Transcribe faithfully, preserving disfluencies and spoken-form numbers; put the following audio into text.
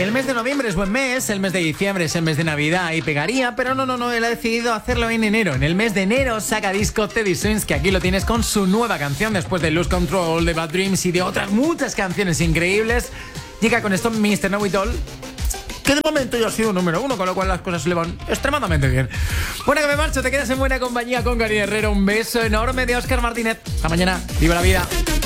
El mes de noviembre es buen mes, el mes de diciembre es el mes de Navidad y pegaría, pero no, no, no, él ha decidido hacerlo en enero. En el mes de enero saca disco Teddy Swims, que aquí lo tienes con su nueva canción después de Lose Control, de Bad Dreams y de otras muchas canciones increíbles. Llega con esto mister Know It All, que de momento ya ha sido número uno, con lo cual las cosas le van extremadamente bien. Bueno, que me marcho, te quedas en buena compañía con Gary Herrero. Un beso enorme de Óscar Martínez. Hasta mañana, viva la vida.